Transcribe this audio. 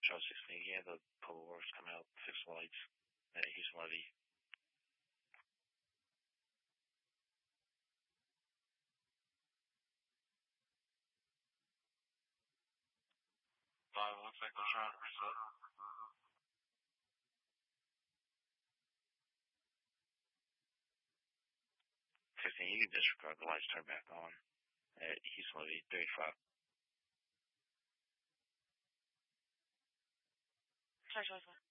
Show 16, yeah, the public works come out, fix the lights at Houston Levy. Looks like they're trying to reset. 15, you can disregard the lights turn back on at Houston Levy 35. Sorry.